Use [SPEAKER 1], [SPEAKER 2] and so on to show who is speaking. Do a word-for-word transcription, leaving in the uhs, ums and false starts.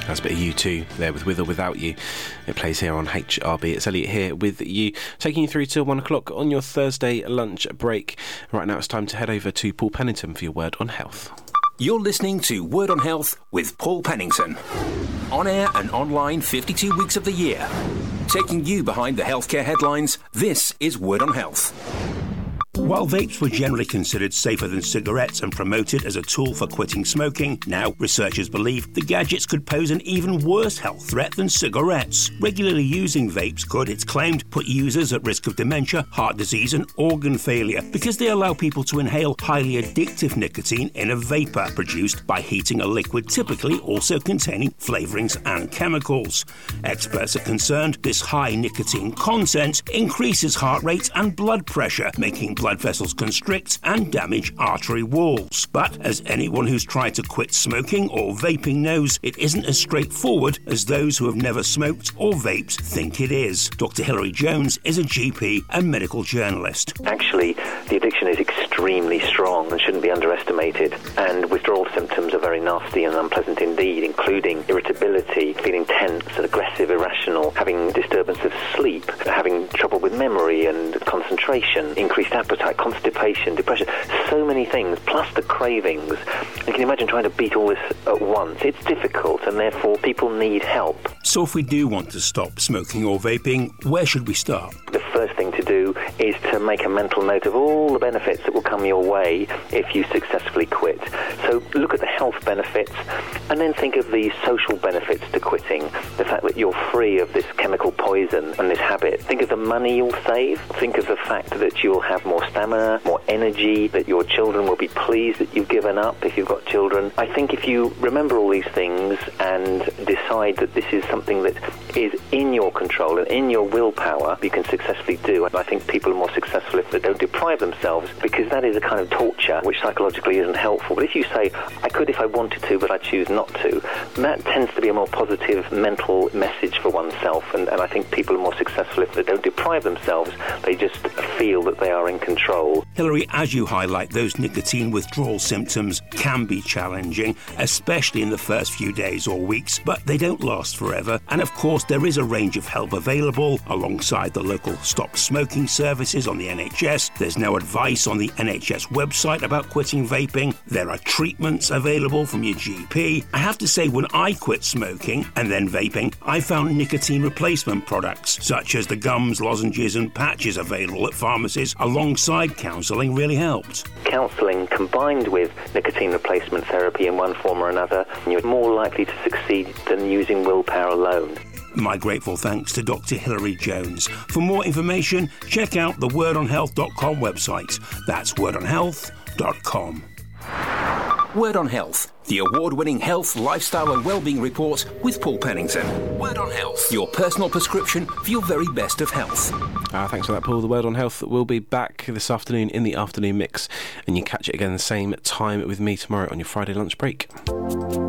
[SPEAKER 1] That's a bit of U two there with With or Without You. It plays here on H R B. It's Elliot here with you, taking you through till one o'clock on your Thursday lunch break. Right now it's time to head over to Paul Pennington for your Word on Health.
[SPEAKER 2] You're listening to Word on Health with Paul Pennington. On air and online fifty-two weeks of the year. Taking you behind the healthcare headlines, this is Word on Health. While vapes were generally considered safer than cigarettes and promoted as a tool for quitting smoking, now researchers believe the gadgets could pose an even worse health threat than cigarettes. Regularly using vapes could, it's claimed, put users at risk of dementia, heart disease and organ failure because they allow people to inhale highly addictive nicotine in a vapour produced by heating a liquid typically also containing flavourings and chemicals. Experts are concerned this high nicotine content increases heart rate and blood pressure, making blood vessels constrict and damage artery walls. But as anyone who's tried to quit smoking or vaping knows, it isn't as straightforward as those who have never smoked or vaped think it is. Doctor Hilary Jones is a G P and medical journalist.
[SPEAKER 3] Actually, the addiction is extremely strong and shouldn't be underestimated, and withdrawal symptoms are very nasty and unpleasant indeed, including irritability, feeling tense and aggressive, irrational, having disturbance of sleep, having trouble with memory and concentration, increased appetite, constipation, depression, so many things, plus the cravings. You can imagine trying to beat all this at once. It's difficult, and therefore people need help.
[SPEAKER 2] So if we do want to stop smoking or vaping, where should we start?
[SPEAKER 3] The first thing to do is to make a mental note of all the benefits that will come your way if you successfully quit. So look at the health benefits and then think of the social benefits to quitting. The fact that you're free of this chemical poison and this habit. Think of the money you'll save. Think of the fact that you'll have more stamina, more energy, that your children will be pleased that you've given up if you've got children. I think if you remember all these things and decide that this is something that is in your control and in your willpower, you can successfully do. And I think people are more successful if they don't deprive themselves, because that is a kind of torture which psychologically isn't helpful. But if you say, I could if I wanted to, but I choose not to, that tends to be a more positive mental message for oneself. And, and I think people are more successful if they don't deprive themselves. They just feel that they are in control.
[SPEAKER 2] Hilary, as you highlight, those nicotine withdrawal symptoms can be challenging, especially in the first few days or weeks, but they don't last forever. And of course, there is a range of help available alongside the local stop smoking services on the N H S. There's no advice on the N H S website about quitting vaping. There are treatments available from your G P. I have to say, when I quit smoking and then vaping, I found nicotine replacement products such as the gums, lozenges and patches available at pharmacies alongside counselling really helped.
[SPEAKER 3] Counselling combined with nicotine replacement therapy in one form or another, you're more likely to succeed than using willpower alone.
[SPEAKER 2] My grateful thanks to Doctor Hilary Jones. For more information, check out the word on health dot com website. That's word on health dot com. Word on Health, the award-winning health, lifestyle and wellbeing report with Paul Pennington. Word on Health, your personal prescription for your very best of health.
[SPEAKER 1] Uh, thanks for that, Paul. The Word on Health will be back this afternoon in the afternoon mix, and you catch it again the same time with me tomorrow on your Friday lunch break.